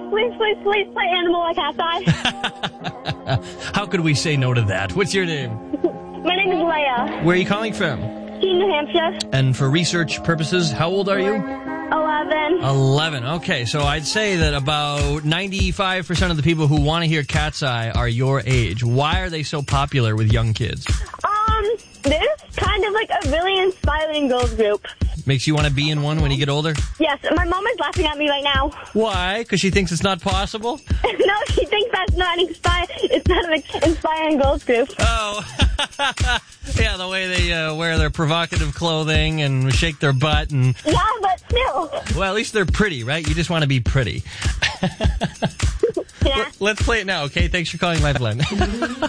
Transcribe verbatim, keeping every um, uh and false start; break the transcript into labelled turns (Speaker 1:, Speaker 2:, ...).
Speaker 1: please, please, please, please play Animal like Cat's Eye?
Speaker 2: How could we say no to that? What's your name?
Speaker 1: My name is Leia.
Speaker 2: Where are you calling from?
Speaker 1: Team New Hampshire.
Speaker 2: And for research purposes, how old are you?
Speaker 1: Eleven.
Speaker 2: Eleven. Okay, so I'd say that about ninety-five percent of the people who want to hear Cat's Eye are your age. Why are they so popular with young kids?
Speaker 1: Um, this is kind of like a really inspiring girls group.
Speaker 2: Makes you want to be in one when you get older?
Speaker 1: Yes, my mom is laughing at me right now.
Speaker 2: Why? Because she thinks it's not possible?
Speaker 1: No, she thinks that's not an inspire. It's not an inspiring girls group.
Speaker 2: Oh, yeah, the way they uh, wear their provocative clothing and shake their butt and.
Speaker 1: Yeah, but still.
Speaker 2: Well, at least they're pretty, right? You just want to be pretty.
Speaker 1: Yeah.
Speaker 2: Let's play it now, okay? Thanks for calling Lifeline.